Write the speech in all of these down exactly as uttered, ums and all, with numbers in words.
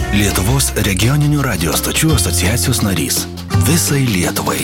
Lietuvos regioninių radio stočių asociacijos narys. Visai Lietuvai.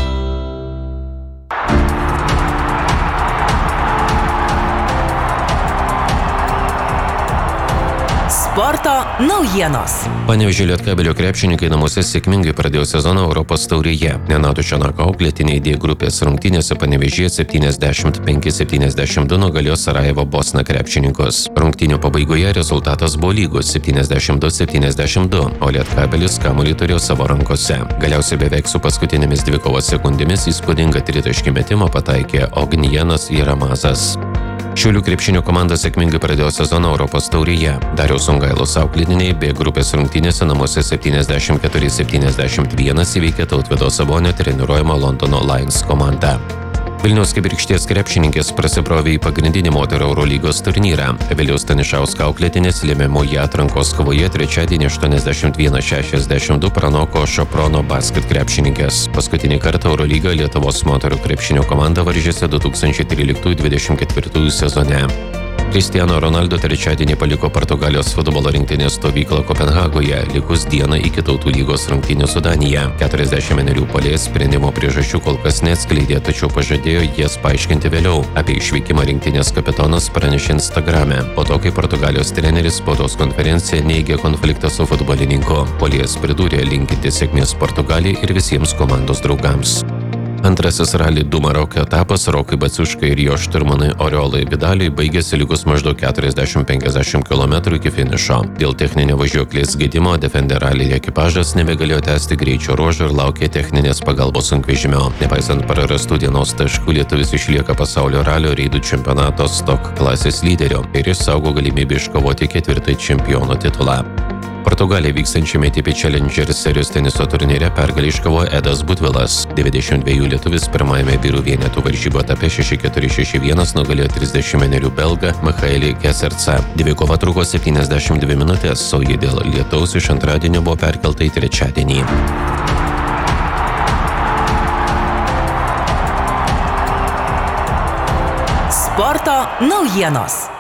Sporto naujienos. Panevėžio Lietkabelio krepšininkai namuose sėkmingai pradėjo sezoną Europos taurėje. Renato Čenako auklėtiniai D grupės rungtynėse Panevėžyje septyniasdešimt penki septyniasdešimt du nugalėjo Sarajevo Bosna krepšininkus. Rungtynių pabaigoje rezultatas buvo lygus septyniasdešimt du septyniasdešimt du, o Lietkabelis kamuolį turėjo savo rankose. Galiausiai beveik su paskutinėmis dvikovos sekundėmis įspūdingą tritaškį metimą pataikė Ognienas Jaramazas. Šiaulių krepšinio komanda sėkmingai pradėjo sezoną Europos taurėje. Dariaus Songailos auklėtiniai B grupės rungtynėse namuose septyniasdešimt keturi septyniasdešimt vienas įveikė Tautvydo Sabonio treniruojamą Londono Lions komandą. Vilniaus Kibirkšties krepšininkės prasibrovė į pagrindinį moterų Eurolygos turnyrą. Evelijos Stanišausko auklėtinės lemiamoje atrankos kovoje trečiadienį aštuoniasdešimt vienas šešiasdešimt du pranoko Šoprono basket krepšininkės. Paskutinį kartą Eurolygoje Lietuvos moterų krepšinio komanda varžėsi du tūkstančiai tryliktų dvidešimt ketvirtų sezone. Cristiano Ronaldo trečiadienį paliko Portugalijos futbolo rinktinės stovyklą Kopenhagoje, likus dieną iki Tautų lygos rungtynių su Danija. keturiasdešimt vienerių puolėjas sprendimo priežasčių kol kas neatskleidė, tačiau pažadėjo jas paaiškinti vėliau. Apie išvykimą rinktinės kapitonas pranešė Instagrame, po to, kai Portugalijos treneris spaudos konferenciją neigė konfliktą su futbolininku. Puolėjas pridūrė linkinti sėkmės Portugalijai ir visiems komandos draugams. Antrasis Rally du Maroko etapas Rokui Baciuškai ir jo šturmanui Oriolai Vidaliui baigėsi likus maždaug keturiasdešimt penkiasdešimt kilometrų iki finišo. Dėl techninio važiuoklės gedimo Defender Rally ekipažas nebegalėjo tęsti greičio ruožo ir laukė techninės pagalbos sunkvežimio. Nepaisant prarastų dienos taškų, lietuvis išlieka pasaulio ralio reidų čempionato Stock klasės lyderio ir išsaugo galimybę iškovoti ketvirtąjį čempiono titulą. Portugalija vykstančiame A T P Challenger serijos teniso turnyre pergalę iškovojo Edas Butvilas. devyniasdešimt dviejų lietuvis pirmajame vyrų vienetų varžybų etape šeši keturi šeši vienas nugalėjo trisdešimt vienerių belgą Michaelį Kesercą. Dvikova truko septyniasdešimt dvi minutės, o ji dėl lietaus iš antradienio buvo perkelta į trečiadienį. Sporto naujienos.